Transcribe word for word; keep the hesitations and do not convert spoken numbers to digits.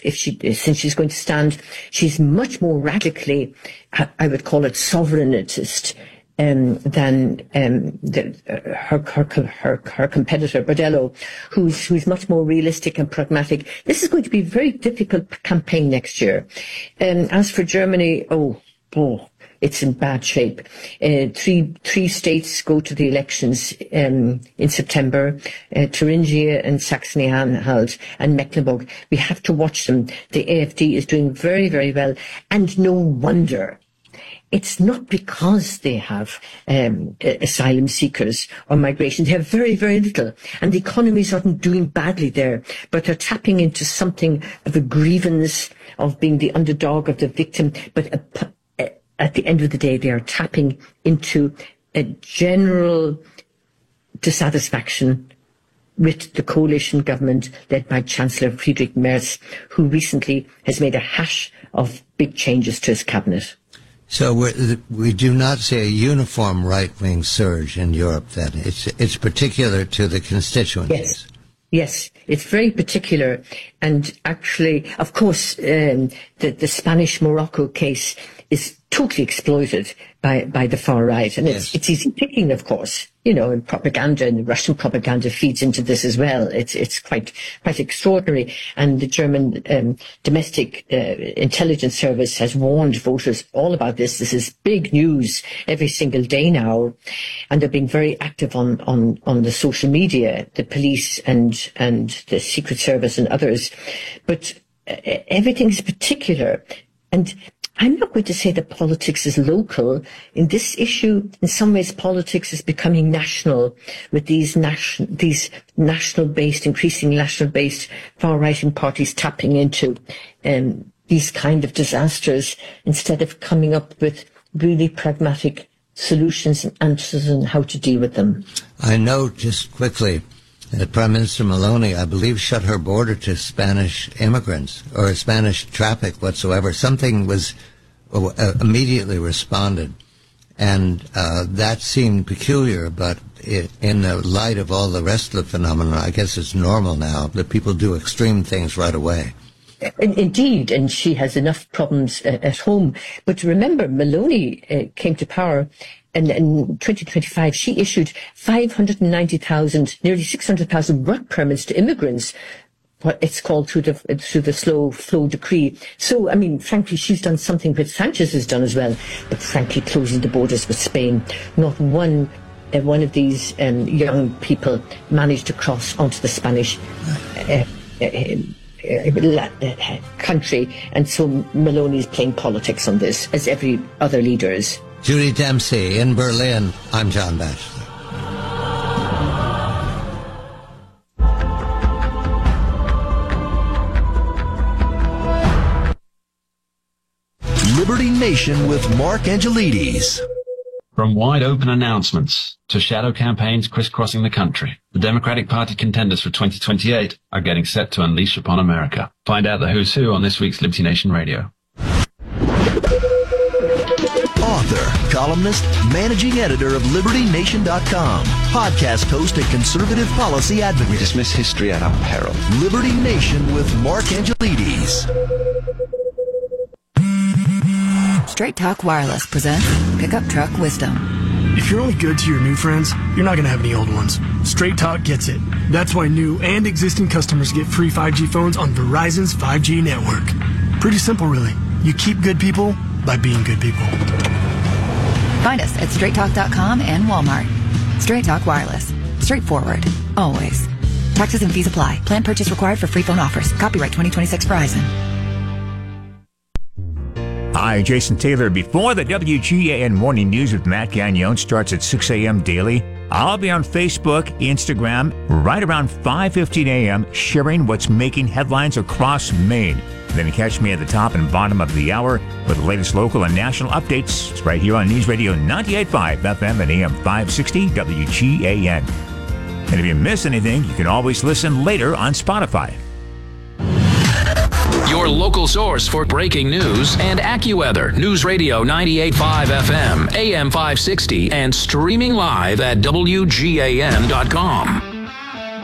if she, since she's going to stand, she's much more radically, I would call it sovereignist, um, than um, the, uh, her, her her her competitor Bordello, who's who's much more realistic and pragmatic. This is going to be a very difficult campaign next year. Um, as for Germany, oh, oh, it's in bad shape. Uh, three three states go to the elections um, in September: uh, Thuringia and Saxony-Anhalt and Mecklenburg. We have to watch them. The A F D is doing very, very well, and no wonder. It's not because they have um, asylum seekers or migration. They have very, very little. And the economies aren't doing badly there, but they're tapping into something of a grievance of being the underdog of the victim. But a, a, at the end of the day, they are tapping into a general dissatisfaction with the coalition government led by Chancellor Friedrich Merz, who recently has made a hash of big changes to his cabinet. So we're, we do not see a uniform right-wing surge in Europe, then. It's, it's particular to the constituencies. Yes. Yes, it's very particular. And actually, of course, um, the, the Spanish-Morocco case is totally exploited by, by the far right. And yes. it's, it's easy picking, of course, you know, and propaganda and Russian propaganda feeds into this as well. It's, it's quite, quite extraordinary. And the German, um, domestic, uh, intelligence service has warned voters all about this. This is big news every single day now. And they're being very active on, on, on the social media, the police and, and the Secret Service and others. But uh, everything's particular. And I'm not going to say that politics is local. In this issue, in some ways, politics is becoming national with these national, these national-based, increasingly national-based far-right parties tapping into um, these kind of disasters instead of coming up with really pragmatic solutions and answers on how to deal with them. I know, just quickly, that Prime Minister Meloni, I believe, shut her border to Spanish immigrants or Spanish traffic whatsoever. Something was uh, immediately responded, and uh, that seemed peculiar, but it, in the light of all the rest of the phenomenon, I guess it's normal now that people do extreme things right away. Indeed, and she has enough problems uh, at home. But remember, Meloni uh, came to power, and in twenty twenty-five she issued five hundred ninety thousand, nearly six hundred thousand work permits to immigrants. What it's called through the through the slow flow decree. So, I mean, frankly, she's done something which Sanchez has done as well. But frankly, closing the borders with Spain, not one. Uh, one of these um, young people managed to cross onto the Spanish uh, uh, uh, country, and so Meloni is playing politics on this, as every other leader is. Judy Dempsey in Berlin. I'm John Batchelor. Liberty Nation with Mark Angelides. From wide-open announcements to shadow campaigns crisscrossing the country, the Democratic Party contenders for twenty twenty-eight are getting set to unleash upon America. Find out the who's who on this week's Liberty Nation Radio. Author, columnist, managing editor of Liberty Nation dot com, podcast host and conservative policy advocate. We dismiss history at our peril. Liberty Nation with Mark Angelides. Straight Talk Wireless presents Pickup Truck Wisdom. If you're only good to your new friends, you're not going to have any old ones. Straight Talk gets it. That's why new and existing customers get free five G phones on Verizon's five G network. Pretty simple, really. You keep good people by being good people. Find us at straight talk dot com and Walmart. Straight Talk Wireless. Straightforward. Always. Taxes and fees apply. Plan purchase required for free phone offers. Copyright twenty twenty-six Verizon. Hi, Jason Taylor. Before the W G A N Morning News with Matt Gagnon starts at six a.m. daily, I'll be on Facebook, Instagram, right around five fifteen a.m. sharing what's making headlines across Maine. Then catch me at the top and bottom of the hour with the latest local and national updates. It's right here on News Radio ninety-eight point five F M and A M five sixty W G A N. And if you miss anything, you can always listen later on Spotify. Your local source for breaking news and AccuWeather. News Radio ninety-eight point five F M, A M five sixty, and streaming live at W G A N dot com.